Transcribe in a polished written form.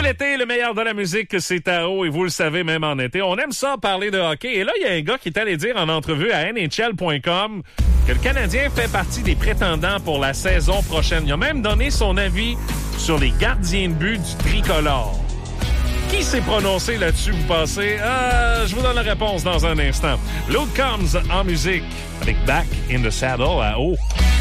l'été, le meilleur de la musique, c'est à eau, et vous le savez, même en été. On aime ça, parler de hockey. Et là, il y a un gars qui est allé dire en entrevue à NHL.com que le Canadien fait partie des prétendants pour la saison prochaine. Il a même donné son avis sur les gardiens de but du tricolore. Qui s'est prononcé là-dessus, vous pensez? Je vous donne la réponse dans un instant. Luke Combs en musique avec Back in the Saddle à eau.